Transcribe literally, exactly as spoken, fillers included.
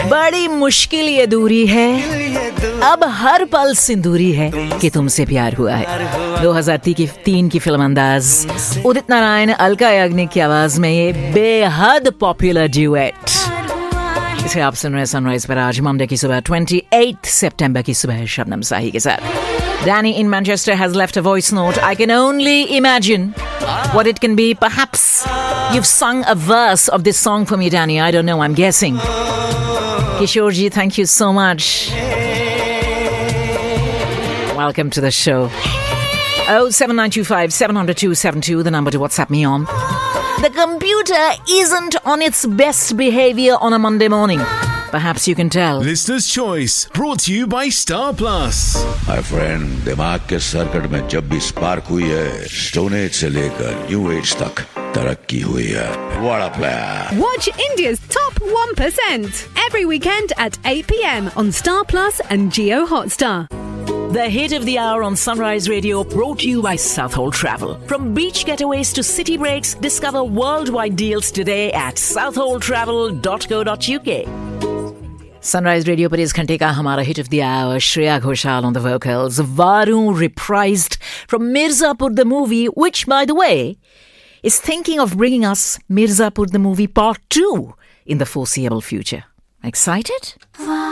बड़ी मुश्किल ये दूरी है, अब हर पल सिंदूरी है कि तुमसे प्यार हुआ है। दो हज़ार तीन की फिल्म अंदाज, उदित नारायण अलका याग्निक की आवाज में ये बेहद पॉपुलर ड्यूएट। इसे आप सुन रहे सनराइज पर आज मंडे की सुबह अट्ठाईस सितंबर की सुबह शबनम साही के साथ। Danny in Manchester has left a voice note. I can only imagine what it can be. Perhaps you've sung a verse of this song for me, Danny. I don't know. I'm guessing. Kishore ji, thank you so much. Welcome to the show. oh seven nine two five seven zero zero two seven two, the number to WhatsApp me on. The computer isn't on its best behavior on a Monday morning. Perhaps you can tell. Listener's Choice, brought to you by Star Plus. My friend, दिमाग के circuit में जब भी spark हुई है, stone age से लेकर new age तक तरक्की हुई है। What a player! Watch India's top one percent every weekend at eight p.m. on Star Plus and Jio Hotstar. The hit of the hour on Sunrise Radio, brought to you by Southhold Travel. From beach getaways to city breaks, discover worldwide deals today at southhold travel dot co dot uk. Sunrise Radio पर इस घंटे का हमारा hit of the hour, Shreya Ghoshal on the vocals, Varu reprised from Mirzapur the movie, which, by the way, is thinking of bringing us Mirzapur the movie part two in the foreseeable future. Excited?